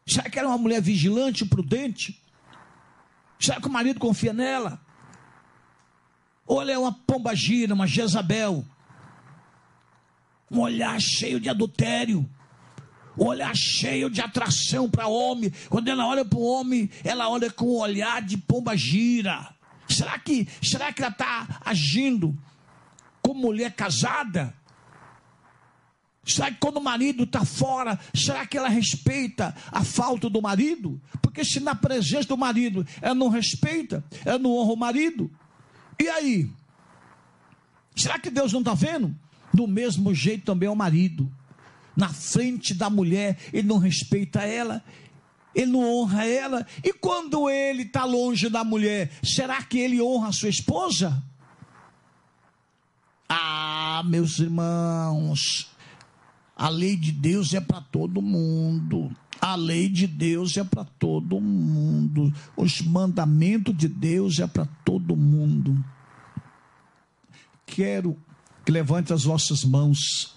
Será que ela é uma mulher vigilante, prudente? Será que o marido confia nela? Ou ela é uma pombagira, uma Jezabel? Um olhar cheio de adultério, um olhar cheio de atração para homem. Quando ela olha para o homem, ela olha com um olhar de pombagira. Será que ela está agindo como mulher casada? Será que quando o marido está fora, será que ela respeita a falta do marido? Porque se na presença do marido ela não respeita, ela não honra o marido, e aí? Será que Deus não está vendo? Do mesmo jeito também é o marido. Na frente da mulher, ele não respeita ela, ele não honra ela. E quando ele está longe da mulher, será que ele honra a sua esposa? Ah, meus irmãos, a lei de Deus é para todo mundo. A lei de Deus é para todo mundo. Os mandamentos de Deus é para todo mundo. Quero que levante as vossas mãos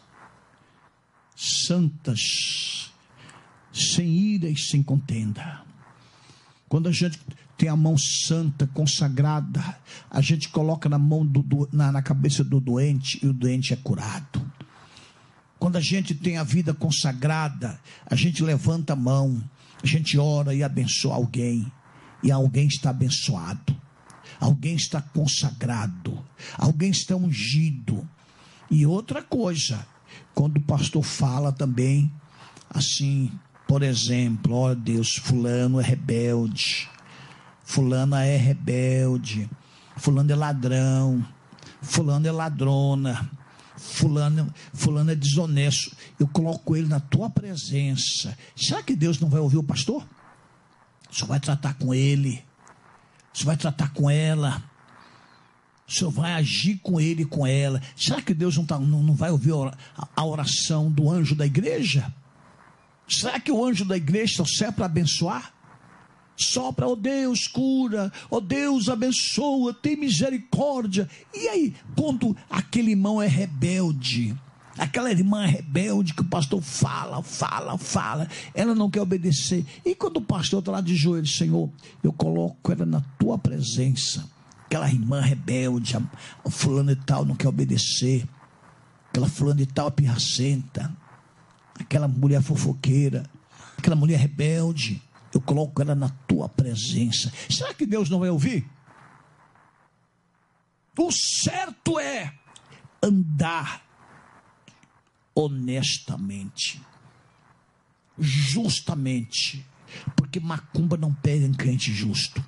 santas, sem ira e sem contenda. Quando a gente tem a mão santa, consagrada, a gente coloca na mão na cabeça do doente e o doente é curado. Quando a gente tem a vida consagrada, a gente levanta a mão, a gente ora e abençoa alguém, e alguém está abençoado, alguém está consagrado, alguém está ungido. E outra coisa, quando o pastor fala também, assim, por exemplo, ó Deus, fulano é rebelde, fulana é rebelde, fulano é ladrão, fulano é ladrona, fulano é desonesto, eu coloco ele na tua presença. Será que Deus não vai ouvir o pastor? Só vai tratar com ele, você vai tratar com ela, o Senhor vai agir com ele e com ela. Será que Deus não vai ouvir a oração do anjo da igreja? Será que o anjo da igreja só serve para abençoar? Só para, ó Deus, cura, ó Deus, abençoa, tem misericórdia. E aí, quando aquele irmão é rebelde, aquela irmã é rebelde, que o pastor fala, ela não quer obedecer. E quando o pastor está lá de joelhos, Senhor, eu coloco ela na tua presença. Aquela irmã rebelde, a fulano e tal não quer obedecer, aquela fulano e tal é pirracenta, aquela mulher fofoqueira, aquela mulher rebelde, eu coloco ela na tua presença. Será que Deus não vai ouvir? O certo é andar honestamente, justamente, porque macumba não pega em crente justo.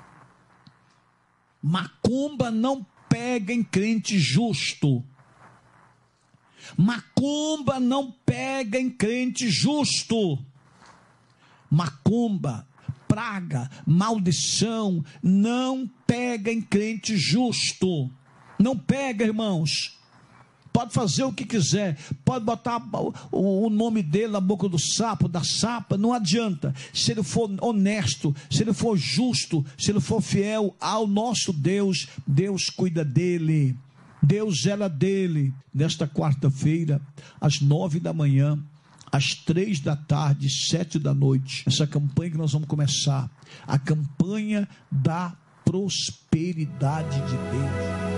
Macumba não pega em crente justo. Macumba não pega em crente justo. Macumba, praga, maldição, não pega em crente justo. Não pega, irmãos. Pode fazer o que quiser, pode botar o nome dele na boca do sapo, da sapa, não adianta. Se ele for honesto, se ele for justo, se ele for fiel ao nosso Deus, Deus cuida dele, Deus zela dele. Nesta quarta-feira, às 9 da manhã, às 3 da tarde, 7 da noite, essa campanha que nós vamos começar, a campanha da prosperidade de Deus.